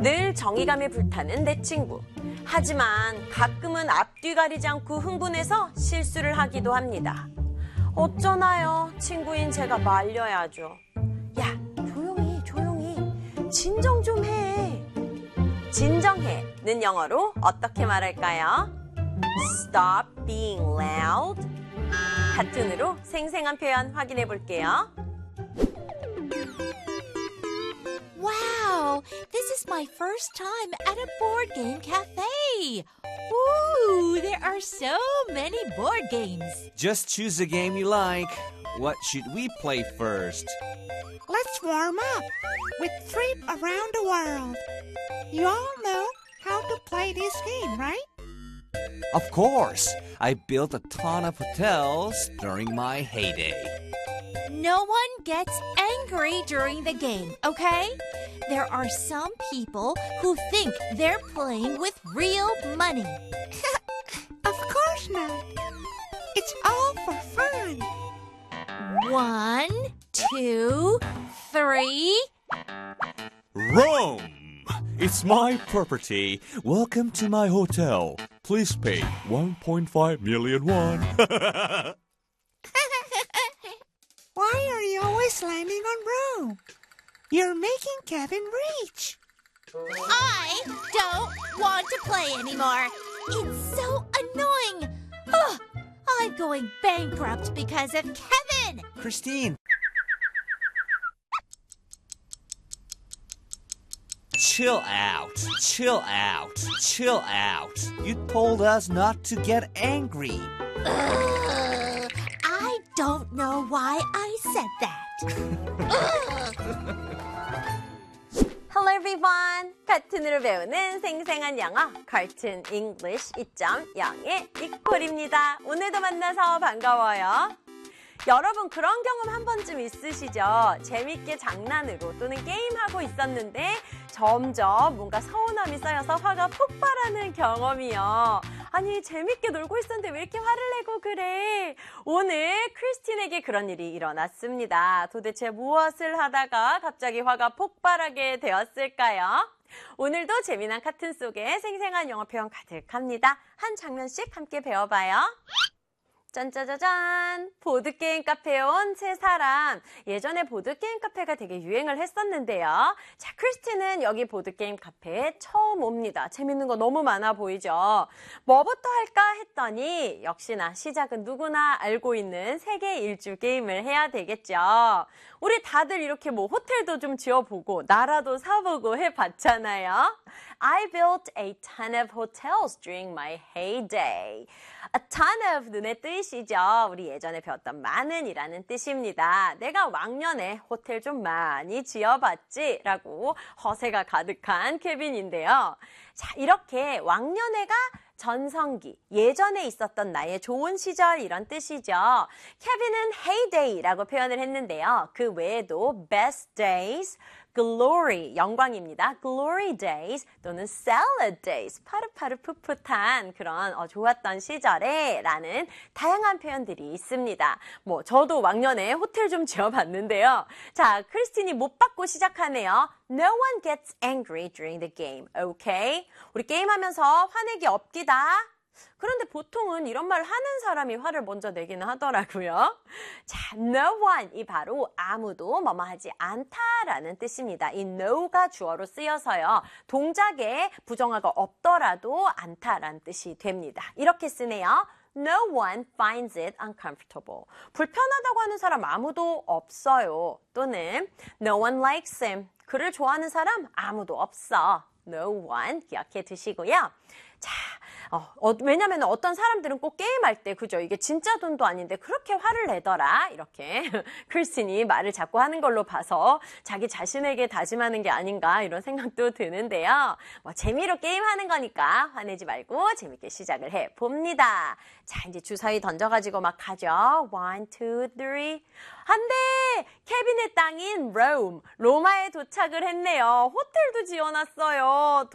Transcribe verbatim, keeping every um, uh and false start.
늘 정의감에 불타는 내 친구. 하지만 가끔은 앞뒤 가리지 않고 흥분해서 실수를 하기도 합니다. 어쩌나요? 친구인 제가 말려야죠. 야, 조용히 조용히 진정 좀 해. 진정해는 영어로 어떻게 말할까요? Stop being loud. 같은으로 생생한 표현 확인해 볼게요. Wow, this is my first time at a board game cafe. Ooh, there are so many board games. Just choose a game you like. What should we play first? Let's warm up with Trip Around the World. You all know how to play this game, right? Of course. I built a ton of hotels during my heyday. No one gets angry during the game, okay? There are some people who think they're playing with real money. Of course not. It's all for fun. One, two, three. Rome! It's my property. Welcome to my hotel. Please pay one point five million won. Why are you always landing on Rome? You're making Kevin rich. I don't want to play anymore. It's so annoying. Ugh, I'm going bankrupt because of Kevin. Christine. Chill out, chill out, chill out. You told us not to get angry. Ugh, I don't know why I said that. Hello everyone. 카툰으로 배우는 생생한 영어 Cartoon English 이 점 영의 니콜입니다. 오늘도 만나서 반가워요. 여러분 그런 경험 한 번쯤 있으시죠? 재밌게 장난으로 또는 게임하고 있었는데 점점 뭔가 서운함이 쌓여서 화가 폭발하는 경험이요. 아니 재밌게 놀고 있었는데 왜 이렇게 화를 내고 그래? 오늘 크리스틴에게 그런 일이 일어났습니다. 도대체 무엇을 하다가 갑자기 화가 폭발하게 되었을까요? 오늘도 재미난 카툰 속에 생생한 영어 표현 가득합니다. 한 장면씩 함께 배워봐요. 짠짜자잔! 보드게임 카페에 온 세 사람. 예전에 보드게임 카페가 되게 유행을 했었는데요. 자, 크리스티는 여기 보드게임 카페에 처음 옵니다. 재밌는 거 너무 많아 보이죠? 뭐부터 할까 했더니 역시나 시작은 누구나 알고 있는 세계 일주 게임을 해야 되겠죠. 우리 다들 이렇게 뭐 호텔도 좀 지어보고 나라도 사보고 해봤잖아요. I built a ton of hotels during my heyday. A ton of 눈에 뜨이시죠? 우리 예전에 배웠던 많은이라는 뜻입니다. 내가 왕년에 호텔 좀 많이 지어봤지? 라고 허세가 가득한 케빈인데요. 자, 이렇게 왕년에가 전성기, 예전에 있었던 나의 좋은 시절 이런 뜻이죠. 케빈은 heyday라고 표현을 했는데요. 그 외에도 best days, glory, 영광입니다. glory days 또는 salad days, 파릇파릇 풋풋한 그런 어, 좋았던 시절에 라는 다양한 표현들이 있습니다. 뭐 저도 왕년에 호텔 좀 지어봤는데요. 자, 크리스틴이 못 받고 시작하네요. No one gets angry during the game, okay? 우리 게임하면서 화내기 없기다. 그런데 보통은 이런 말 하는 사람이 화를 먼저 내기는 하더라고요. 자, no one이 바로 아무도 뭐뭐 하지 않다라는 뜻입니다. 이 no가 주어로 쓰여서요. 동작에 부정어가 없더라도 않다라는 뜻이 됩니다. 이렇게 쓰네요. No one finds it uncomfortable. 불편하다고 하는 사람 아무도 없어요. 또는 no one likes him. 그를 좋아하는 사람 아무도 없어. No one 기억해 두시고요. 자, 어, 어, 왜냐면 어떤 사람들은 꼭 게임할 때 그죠? 이게 진짜 돈도 아닌데 그렇게 화를 내더라. 이렇게 크리스틴이 말을 자꾸 하는 걸로 봐서 자기 자신에게 다짐하는 게 아닌가 이런 생각도 드는데요. 뭐 재미로 게임하는 거니까 화내지 말고 재밌게 시작을 해봅니다. 자, 이제 주사위 던져가지고 막 가죠. One, two, three. 안 돼! 케빈의 땅인 Rome, 로마에 도착을 했네요. 호텔도 지어놨어요.